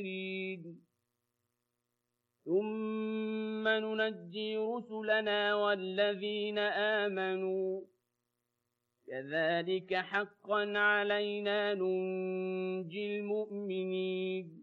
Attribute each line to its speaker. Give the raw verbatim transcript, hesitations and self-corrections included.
Speaker 1: ثم ننجي رسلنا والذين آمنوا كذلك حقا علينا ننجي المؤمنين